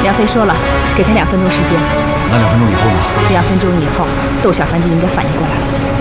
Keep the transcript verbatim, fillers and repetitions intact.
梁飞说了，给他两分钟时间。 那两分钟以后呢？ 两分钟以后，窦小凡就应该反应过来了。